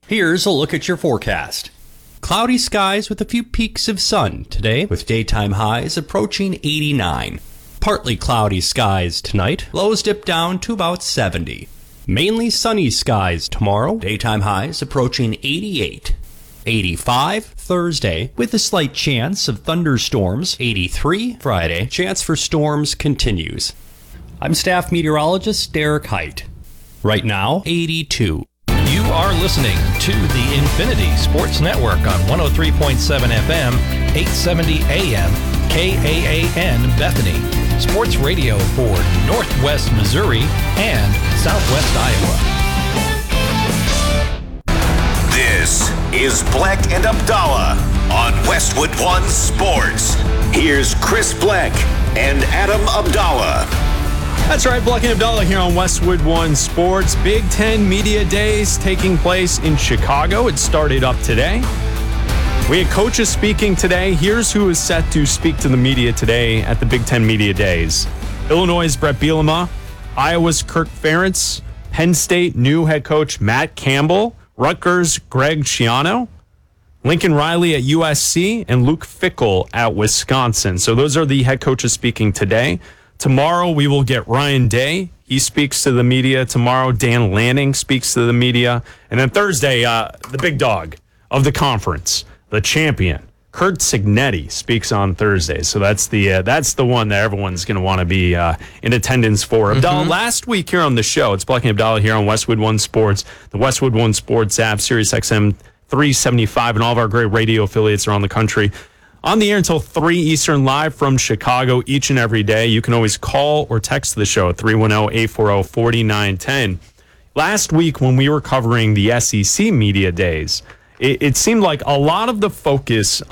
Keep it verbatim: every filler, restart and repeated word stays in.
Here's a look at your forecast. Cloudy skies with a few peaks of sun today, with daytime highs approaching eighty-nine. Partly cloudy skies tonight, lows dip down to about seventy. Mainly sunny skies tomorrow, daytime highs approaching eighty-eight. eighty-five Thursday, with a slight chance of thunderstorms. eighty-three Friday, chance for storms continues. I'm staff meteorologist Derek Height. Right now, eighty-two. You are listening to the Infinity Sports Network on one oh three point seven F M, eight seventy A M, K A A N Bethany. Sports radio for Northwest Missouri and Southwest Iowa. This is Black and Abdallah on Westwood One Sports. Here's Chris Black and Adam Abdallah. That's right, Black and Abdallah here on Westwood One Sports. Big Ten Media Days taking place in Chicago. It started up today. We had coaches speaking today. Here's who is set to speak to the media today at the Big Ten Media Days. Illinois' Brett Bielema, Iowa's Kirk Ferentz, Penn State new head coach Matt Campbell, Rutgers' Greg Schiano, Lincoln Riley at U S C, and Luke Fickell at Wisconsin. So those are the head coaches speaking today. Tomorrow, we will get Ryan Day. He speaks to the media. Tomorrow, Dan Lanning speaks to the media. And then Thursday, uh, the big dog of the conference, the champion, Curt Cignetti, speaks on Thursday. So that's the uh, that's the one that everyone's going to want to be uh, in attendance for. Mm-hmm. Abdallah, last week here on the show, it's Black and Abdallah here on Westwood One Sports, the Westwood One Sports app, Sirius X M three seventy-five, and all of our great radio affiliates around the country. On the air until three Eastern, live from Chicago each and every day. You can always call or text the show at three one zero, eight four zero, four nine one zero. Last week when we were covering the S E C Media Days, it, it seemed like a lot of the focus